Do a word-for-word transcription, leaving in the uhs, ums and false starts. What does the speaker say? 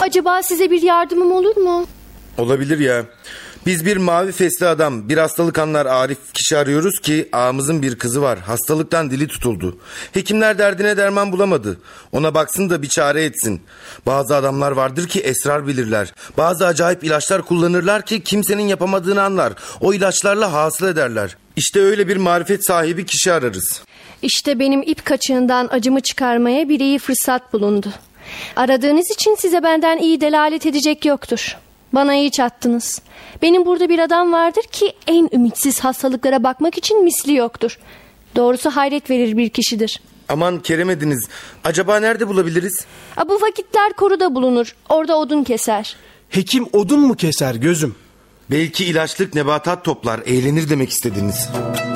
Acaba size bir yardımım olur mu? Olabilir ya. Biz bir mavi fesli adam, bir hastalık anlar Arif kişi arıyoruz ki ağamızın bir kızı var. Hastalıktan dili tutuldu. Hekimler derdine derman bulamadı. Ona baksın da bir çare etsin. Bazı adamlar vardır ki esrar bilirler. Bazı acayip ilaçlar kullanırlar ki kimsenin yapamadığını anlar. O ilaçlarla hasıl ederler. İşte öyle bir marifet sahibi kişi ararız. İşte benim ip kaçığından acımı çıkarmaya bir iyi fırsat bulundu. Aradığınız için size benden iyi delalet edecek yoktur. Bana iyi çattınız. Benim burada bir adam vardır ki en ümitsiz hastalıklara bakmak için misli yoktur. Doğrusu hayret verir bir kişidir. Aman keremediniz. Acaba nerede bulabiliriz? A, bu vakitler koruda bulunur. Orada odun keser. Hekim odun mu keser gözüm? Belki ilaçlık nebatat toplar, eğlenir demek istediniz.